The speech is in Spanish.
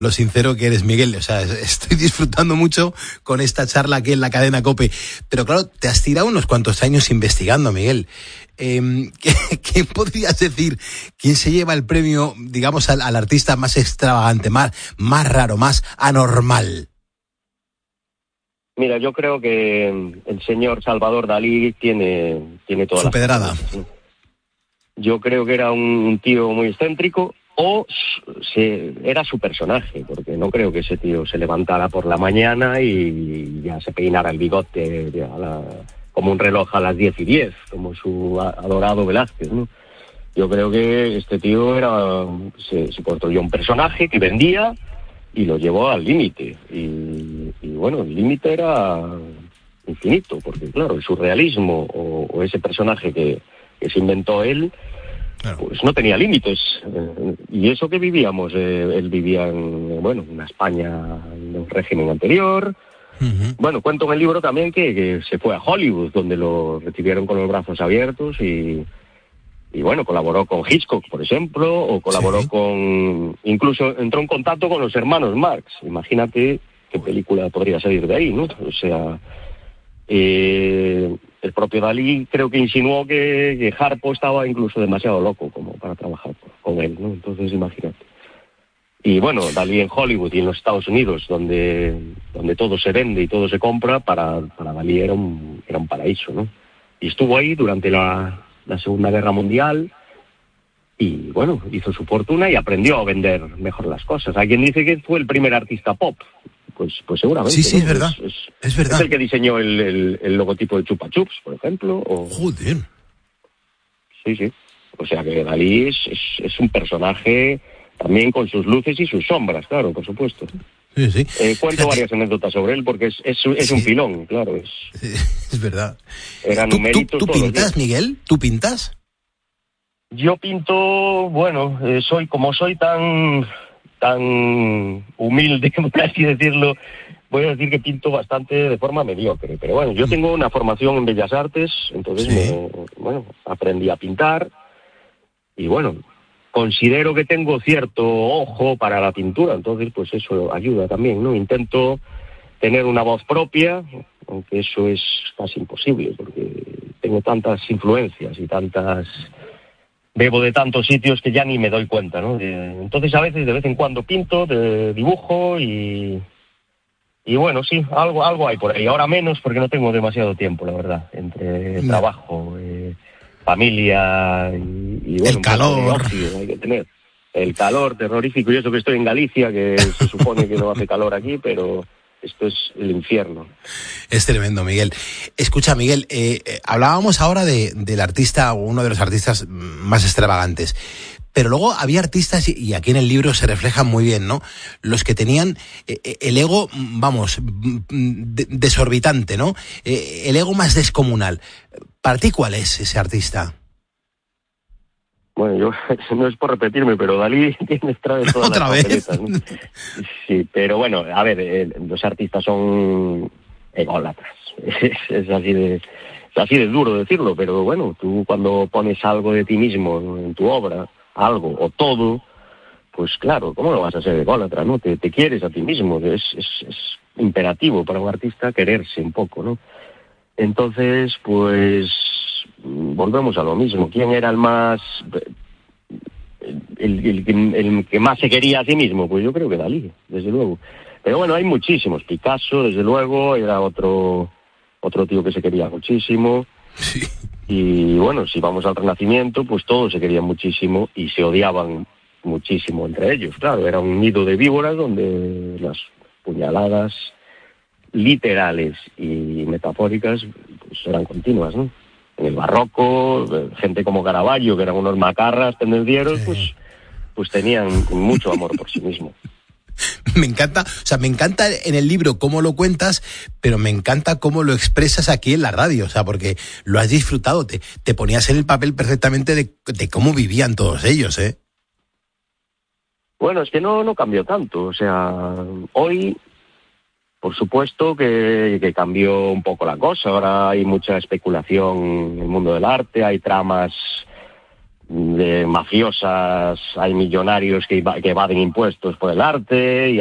lo sincero que eres, Miguel. O sea, estoy disfrutando mucho con esta charla aquí en la cadena COPE. Pero claro, te has tirado unos cuantos años investigando, Miguel. ¿Qué podrías decir? ¿Quién se lleva el premio, digamos, al artista más extravagante, más raro, más anormal? Mira, yo creo que el señor Salvador Dalí tiene toda su pedrada. ¿No? Yo creo que era un tío muy excéntrico, o era su personaje, porque no creo que ese tío se levantara por la mañana y ya se peinara el bigote como un reloj a las 10:10, como su adorado Velázquez, ¿no? Yo creo que este tío se construyó un personaje que vendía y lo llevó al límite. Y bueno, el límite era infinito, porque claro, el surrealismo o ese personaje que se inventó él, claro, pues no tenía límites. Y eso que vivíamos, él vivía en una España de un régimen anterior. Uh-huh. Bueno, cuento en el libro también que se fue a Hollywood, donde lo recibieron con los brazos abiertos y bueno, colaboró con Hitchcock, por ejemplo, o colaboró incluso entró en contacto con los hermanos Marx. Imagínate qué película podría salir de ahí, ¿no? O sea, el propio Dalí creo que insinuó que Harpo estaba incluso demasiado loco como para trabajar con él, ¿no? Entonces, imagínate. Y bueno, Dalí en Hollywood y en los Estados Unidos, donde todo se vende y todo se compra, para Dalí era un paraíso, ¿no? Y estuvo ahí durante la Segunda Guerra Mundial y bueno, hizo su fortuna y aprendió a vender mejor las cosas. Hay quien dice que fue el primer artista pop. Pues seguramente. Sí, ¿no? Es verdad. Es verdad. Es el que diseñó el logotipo de Chupa Chups, por ejemplo. Joder. Sí. O sea que Dalí es un personaje también con sus luces y sus sombras, claro, por supuesto. Sí. Cuento varias anécdotas sobre él porque es un filón, claro. Es verdad. Era numeritos. ¿Tú pintas, Miguel? ¿Tú pintas? Yo pinto, bueno, soy tan humilde, por así decirlo, voy a decir que pinto bastante de forma mediocre. Pero bueno, yo tengo una formación en Bellas Artes, entonces aprendí a pintar y bueno, considero que tengo cierto ojo para la pintura, entonces pues eso ayuda también, ¿no? Intento tener una voz propia, aunque eso es casi imposible, porque tengo tantas influencias y bebo de tantos sitios que ya ni me doy cuenta, ¿no? Entonces a veces, de vez en cuando pinto, dibujo y bueno, sí, algo hay por ahí. Ahora menos porque no tengo demasiado tiempo, la verdad, entre trabajo, familia y bueno, el calor. Hay que tener el calor terrorífico, y eso que estoy en Galicia, que se supone que no hace calor aquí, pero esto es el infierno. Es tremendo, Miguel. Escucha, Miguel, hablábamos ahora del artista, uno de los artistas más extravagantes. Pero luego había artistas, y aquí en el libro se reflejan muy bien, ¿no? Los que tenían el ego, vamos, desorbitante, ¿no? El ego más descomunal. ¿Para ti cuál es ese artista? Bueno, yo no es por repetirme, pero Dalí trae todas ¿Otra las papeletas, vez? ¿no? Sí, pero bueno, a ver, los artistas son ególatras. Es así de duro decirlo, pero bueno, tú cuando pones algo de ti mismo en tu obra, algo o todo, pues claro, ¿cómo no vas a ser ególatra, no? Te quieres a ti mismo, es imperativo para un artista quererse un poco, ¿no? Entonces, pues volvemos a lo mismo. ¿Quién era el que más se quería a sí mismo? Pues yo creo que Dalí, desde luego. Pero bueno, hay muchísimos. Picasso, desde luego, era otro tío que se quería muchísimo. Sí. Y bueno, si vamos al Renacimiento, pues todos se querían muchísimo y se odiaban muchísimo entre ellos. Claro, era un nido de víboras donde las puñaladas literales y metafóricas pues eran continuas, ¿no? En el barroco, gente como Caravaggio, que eran unos macarras pendendieros, pues tenían mucho amor por sí mismo. Me encanta en el libro cómo lo cuentas, pero me encanta cómo lo expresas aquí en la radio, o sea, porque lo has disfrutado, te ponías en el papel perfectamente de cómo vivían todos ellos, ¿eh? Bueno, es que no cambió tanto, o sea, hoy, por supuesto que cambió un poco la cosa. Ahora hay mucha especulación en el mundo del arte, hay tramas de mafiosas, hay millonarios que evaden impuestos por el arte, y